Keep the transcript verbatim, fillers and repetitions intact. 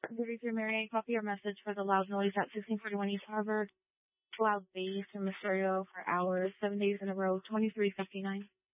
thirty-three Marianne, copy your message for the loud noise at sixteen forty-one East Harvard. Loud bass and Mysterio for hours, seven days in a row, twenty-three fifty-nine.